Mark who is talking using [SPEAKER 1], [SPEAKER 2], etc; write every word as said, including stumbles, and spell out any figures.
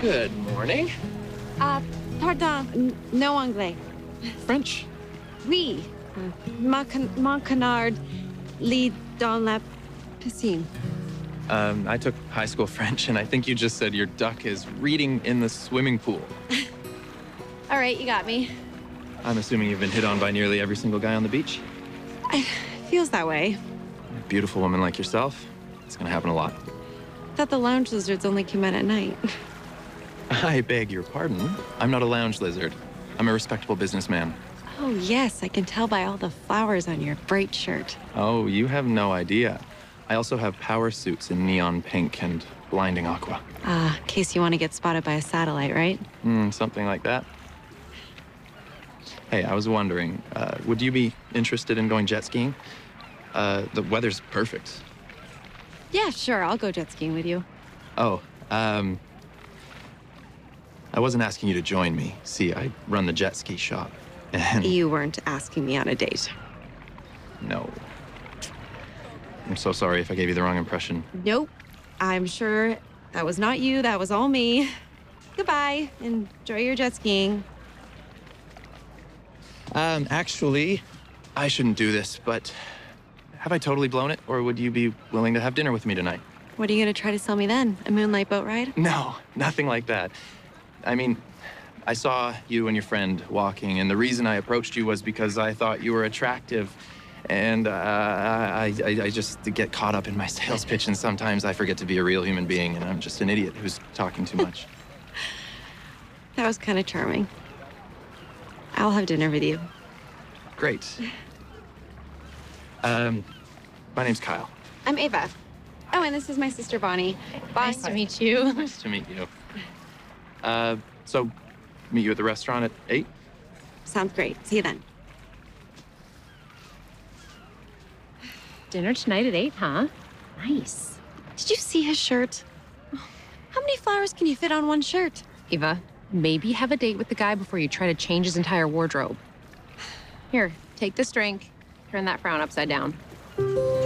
[SPEAKER 1] Good morning.
[SPEAKER 2] Uh, pardon, n- no anglais.
[SPEAKER 1] French?
[SPEAKER 2] Oui. Uh, mon, can- mon canard lit dans la piscine.
[SPEAKER 1] Um, I took high school French, and I think you just said your duck is reading in the swimming pool.
[SPEAKER 2] All right, you got me.
[SPEAKER 1] I'm assuming you've been hit on by nearly every single guy on the beach.
[SPEAKER 2] I, feels that way.
[SPEAKER 1] A beautiful woman like yourself, it's gonna happen a lot.
[SPEAKER 2] Thought the lounge lizards only came out at night.
[SPEAKER 1] I beg your pardon. I'm not a lounge lizard. I'm a respectable businessman.
[SPEAKER 2] Oh, yes, I can tell by all the flowers on your bright shirt.
[SPEAKER 1] Oh, you have no idea. I also have power suits in neon pink and blinding aqua.
[SPEAKER 2] Ah, in case you want to get spotted by a satellite, right?
[SPEAKER 1] Hmm, something like that. Hey, I was wondering, uh, would you be interested in going jet skiing? Uh, the weather's perfect.
[SPEAKER 2] Yeah, sure, I'll go jet skiing with you.
[SPEAKER 1] Oh, um... I wasn't asking you to join me. See, I run the jet ski shop, and...
[SPEAKER 2] You weren't asking me on a date.
[SPEAKER 1] No. I'm so sorry if I gave you the wrong impression.
[SPEAKER 2] Nope. I'm sure that was not you, that was all me. Goodbye. Enjoy your jet skiing.
[SPEAKER 1] Um, actually, I shouldn't do this, but have I totally blown it, or would you be willing to have dinner with me tonight?
[SPEAKER 2] What are you gonna try to sell me then? A moonlight boat ride?
[SPEAKER 1] No, nothing like that. I mean, I saw you and your friend walking, and the reason I approached you was because I thought you were attractive. And uh, I, I, I just get caught up in my sales pitch, and sometimes I forget to be a real human being, and I'm just an idiot who's talking too much.
[SPEAKER 2] That was kind of charming. I'll have dinner with you.
[SPEAKER 1] Great. Um, my name's Kyle.
[SPEAKER 2] I'm Ava. Oh, and this is my sister, Bonnie. Nice to meet you.
[SPEAKER 1] Nice to meet you. Uh, so, meet you at the restaurant at eight?
[SPEAKER 2] Sounds great. See you then.
[SPEAKER 3] Dinner tonight at eight, huh? Nice.
[SPEAKER 2] Did you see his shirt? How many flowers can you fit on one shirt?
[SPEAKER 3] Eva, maybe have a date with the guy before you try to change his entire wardrobe. Here, take this drink. Turn that frown upside down.